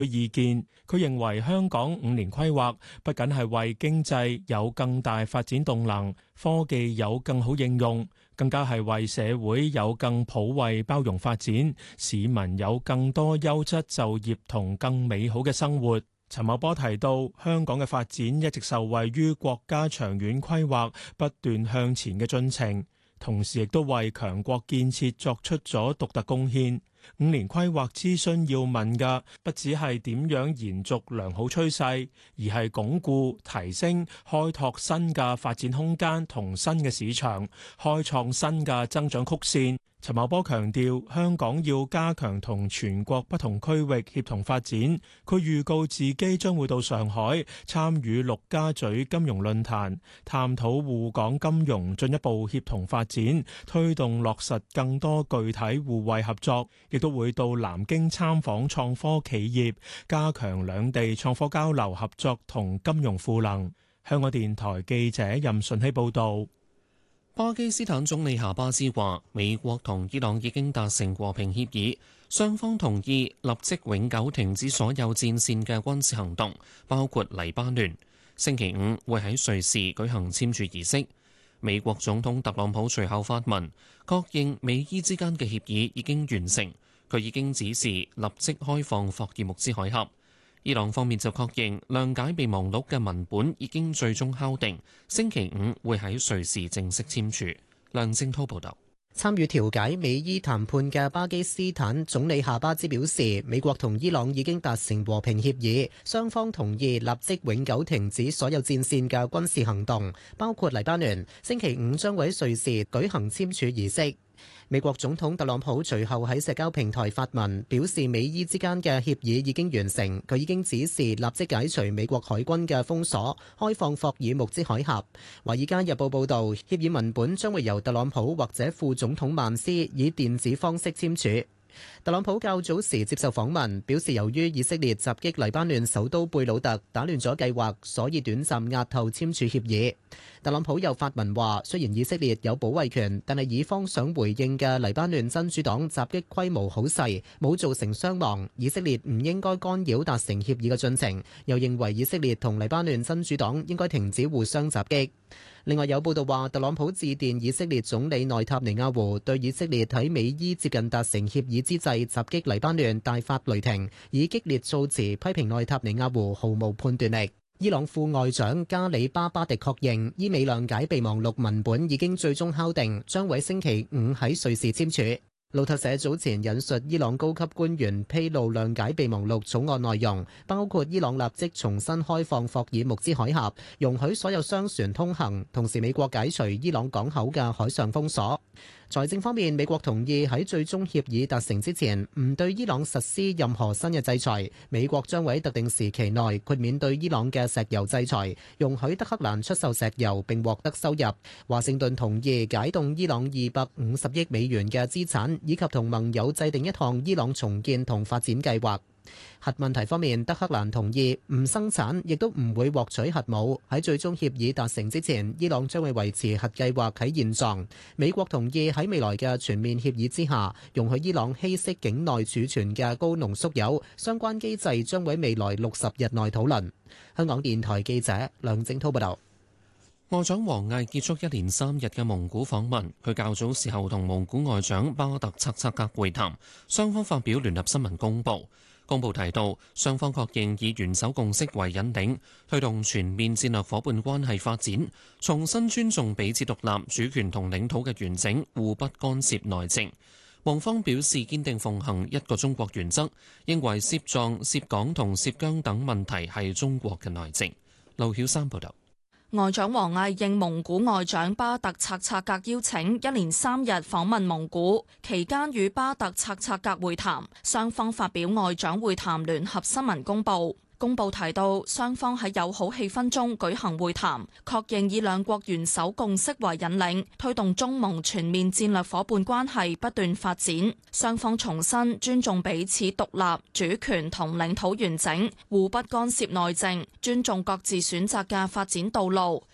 意見，佢認為香港5年規劃不僅係為經濟有更大發展動能，科技有更好應用，更加係為社會有更普惠包容發展，市民有更多優質就業同更美好嘅生活。陳茂波提到，香港嘅發展一直受惠於國家長遠規劃不斷向前嘅進程，同時亦都為強國建設作出咗獨特貢獻。5年規劃諮詢要問嘅，不只係點樣延續良好趨勢，而係鞏固、提升、開拓新嘅發展空間同新嘅市場，開創新嘅增長曲線。陳茂波強調，香港要加強同全國不同區域協同發展。佢預告自己將會到上海參與陸家嘴金融論壇，探討滬港金融進一步協同發展，推動落實更多具體互惠合作。亦都會到南京參訪創科企業，加強兩地創科交流合作同金融賦能。香港電台記者任順希報導。 巴基斯坦總理夏巴茲話，美國同伊朗已經達成和平協議，雙方同意立即永久停止所有戰線嘅軍事行動，包括黎巴嫩。星期五會喺瑞士舉行簽署儀式。美國總統特朗普隨後發文，確認美伊之間嘅協議已經完成，佢已經指示立即開放霍爾木茲海峽。伊朗方面就確認諒解備忘錄嘅文本已經最終敲定，星期五會喺瑞士正式簽署。梁正滔報導。 參與調解美伊談判嘅巴基斯坦總理夏巴茲表示，美國同伊朗已經達成和平協議，雙方同意立即永久停止所有戰線嘅軍事行動，包括黎巴嫩。星期五將會喺瑞士舉行簽署儀式。美國總統特朗普隨後喺社交平台發文，表示美伊之間嘅協議已經完成，佢已經指示立即解除美國海軍嘅封鎖，開放霍爾木茲海峽。《華爾街日報》報導，協議文本將會由特朗普或者副總統曼斯以電子方式簽署。特朗普較早時接受訪問，表示由於以色列襲擊黎巴嫩首都貝魯特，打亂咗計劃，所以短暫押後簽署協議。特朗普又發文話，雖然以色列有保衛權，但係以方想回應嘅黎巴嫩真主黨襲擊規模好細，冇造成傷亡，以色列唔應該干擾達成協議嘅進程。又認為以色列同黎巴嫩真主黨應該停止互相襲擊。另外有報道話，特朗普致電以色列總理內塔尼亞胡，對以色列喺美伊接近達成協議之際襲擊黎巴嫩大發雷霆，以激烈措辭批評內塔尼亞胡毫無判斷力。伊朗副外長加里巴巴迪確認，伊美諒解備忘錄文本已經最終敲定，將會星期五喺瑞士簽署。路透社早前引述伊朗高級官員披露諒解備忘錄草案內容，包括伊朗立即重新開放霍爾木茲海峽，容許所有商船通行，同時美國解除伊朗港口嘅海上封鎖。財政方面，美國同意喺最終協議達成之前，唔對伊朗實施任何新嘅制裁。美國將會喺特定時期內豁免對伊朗嘅石油制裁，容許德黑蘭出售石油並獲得收入。華盛頓同意解凍伊朗250億美元嘅資產，以及同盟友制定一項伊朗重建同發展計劃。核問題方面，德黑蘭同意唔生產，亦都唔會獲取核武。喺最終協議達成之前，伊朗將會維持核計劃喺現狀。美國同意喺未來嘅全面協議之下，容許伊朗稀釋境內儲存嘅高濃縮鈾。相關機制將會喺未來60日內討論。香港電台記者梁正滔報道。 外長王毅結束1連3日嘅蒙古訪問，佢較早時候同蒙古外長巴特察察格會談，雙方發表聯合新聞公報。公報提到，雙方確認以元首共識為引領，推動全面戰略夥伴關係發展，重新尊重彼此獨立、主權同領土嘅完整，互不干涉內政。蒙方表示堅定奉行一個中國原則，認為涉藏、涉港同涉疆等問題係中國嘅內政。劉曉山報導。 外長王毅應蒙古外長巴特察察格邀請，1連3日訪問蒙古，期間與巴特察察格會談，雙方發表外長會談聯合新聞公報。公報提到，雙方喺友好氣氛中舉行會談，確認以兩國元首共識為引領，推動中蒙全面戰略夥伴關係不斷發展。雙方重申尊重彼此獨立、主權同領土完整，互不干涉內政，尊重各自選擇嘅發展道路，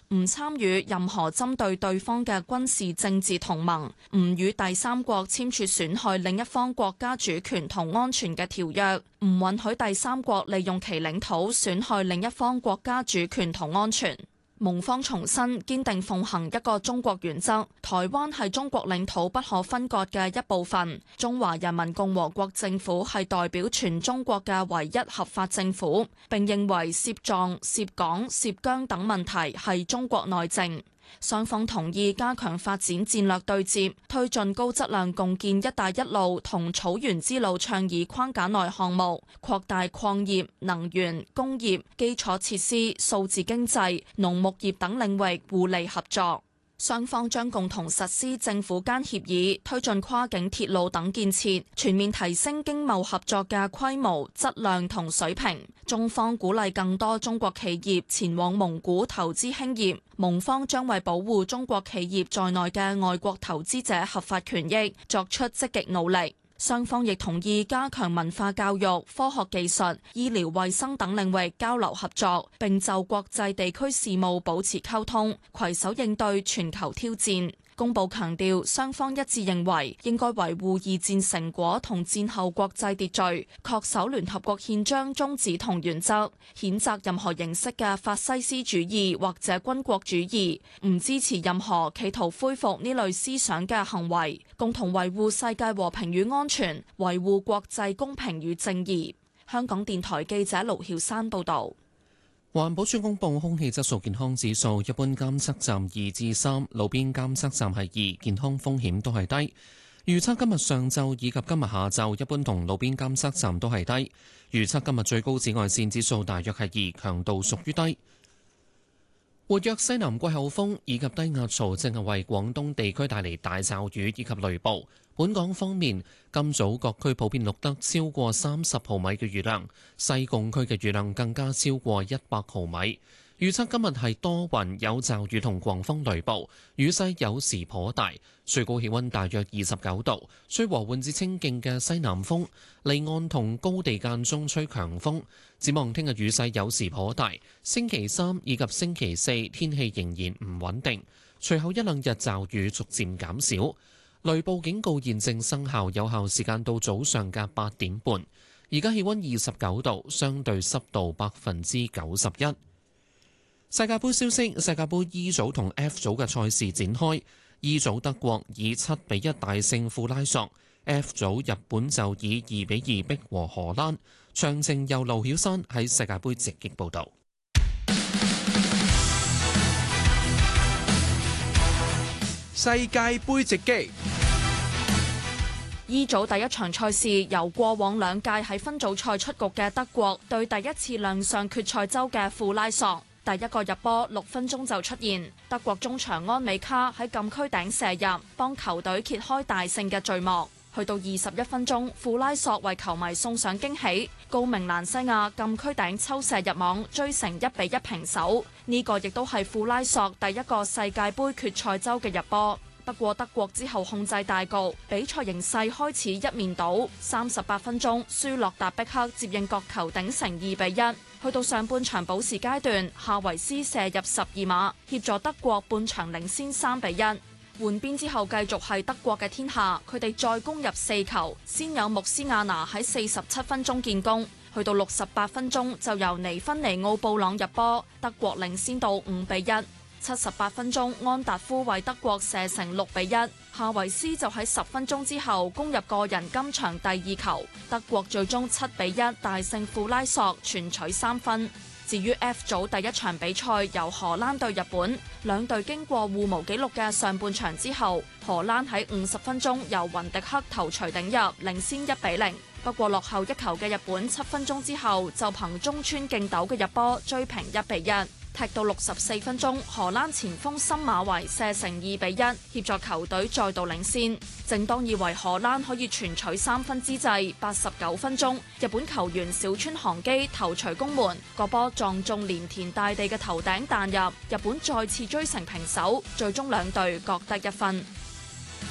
唔參與任何針對對方嘅軍事政治同盟，唔與第三國簽署損害另一方國家主權同安全嘅條約，唔允許第三國利用其領土損害另一方國家主權同安全。盟方重申堅定奉行一個中國原則，台灣係中國領土不可分割嘅一部分，中華人民共和國政府係代表全中國嘅唯一合法政府，並認為涉藏、涉港、涉疆等問題係中國內政。雙方同意加強發展戰略對接，推進高質量共建「一帶一路」同草原之路倡議框架內項目，擴大礦業、能源、工業、基礎設施、數字經濟、農牧業等領域互利合作。雙方將共同實施政府間協議，推進跨境鐵路等建設，全面提升經貿合作嘅規模、質量同水平。中方鼓勵更多中國企業前往蒙古投資興業，蒙方將為保護中國企業在內嘅外國投資者合法權益作出積極努力。雙方亦同意加強文化教育、科學技術、醫療衛生等領域交流合作，並就國際地區事務保持溝通，攜手應對全球挑戰。公報強調，雙方一致認為應該維護二戰成果同戰後國際秩序，恪守聯合國憲章宗旨同原則，譴責任何形式嘅法西斯主義或者軍國主義，唔支持任何企圖恢復呢類思想嘅行為，共同維護世界和平與安全，維護國際公平與正義。香港電台記者盧曉珊報導。 環保署公布空氣質素健康指數，一般監測站2至3，路邊監測站係2，健康風險都係低。預測今日上晝以及今日下晝，一般同路邊監測站都係低。預測今日最高紫外線指數大約係2，強度屬於低。活躍西南季候風以及低壓槽正係為廣東地區帶嚟大驟雨以及雷暴。本港方面，今早各區普遍錄得超過30毫米嘅雨量，西貢區嘅雨量更加超過100毫米。預測今日係多雲有驟雨同狂風雷暴，雨勢有時頗大，最高氣溫大約29度，吹和緩至清勁嘅西南風，離岸同高地間中吹強風。展望聽日雨勢有時頗大，星期3以及星期4天氣仍然唔穩定，隨後一兩日驟雨逐漸減少。雷暴警告現正生效，有效時間到早上嘅8點半。而家氣溫29度，相對濕度91%。世界盃消息：世界盃 E 組同 F 組嘅賽事展開。E 組德國以7-1大勝庫拉索 ，F 組日本就以2-2逼和荷蘭。詳情由劉曉珊喺世界盃直擊報導。 世界盃直擊。 E 組第一場賽事由過往2屆喺分組賽出局嘅德國對第一次亮相決賽周嘅庫拉索。第一個入波6分鐘就出現，德國中場安美卡喺禁區頂射入，幫球隊揭開大勝嘅序幕。去到21分鐘，庫拉索為球迷送上驚喜，高明蘭西亞禁區頂抽射入網，追成1-1平手。呢個亦都係庫拉索第一個世界盃決賽周嘅入波。不過德國之後控制大局，比賽形勢開始一面倒。38分鐘，舒洛達碧克接應角球頂成2-1。去到上半場補時階段，夏維斯射入12碼，協助德國半場領先3-1。換邊之後繼續係德國嘅天下，佢哋再攻入4球，先有穆斯亞拿喺47分鐘建功，去到68分鐘就由尼芬尼奧布朗入波，德國領先到5-1。78分鐘，安達夫為德國射成6-1，夏維斯就喺10分鐘之後攻入個人今場第2球，德國最終7-1大勝庫拉索，全取3分。至於 F 組第一場比賽由荷蘭對日本，兩隊經過互無紀錄嘅上半場之後，荷蘭喺50分鐘由雲迪克頭槌頂入，領先1-0。不過落後1球嘅日本7分鐘之後就憑中村敬斗嘅入波追平1-1。踢到64分鐘，荷蘭前鋒森馬維射成2-1，協助球隊再度領先。正當以為荷蘭可以全取3分之際，89分鐘，日本球員小川航基頭槌攻門，個波撞中連田大地嘅頭頂彈入，日本再次追成平手，最終兩隊各得1分。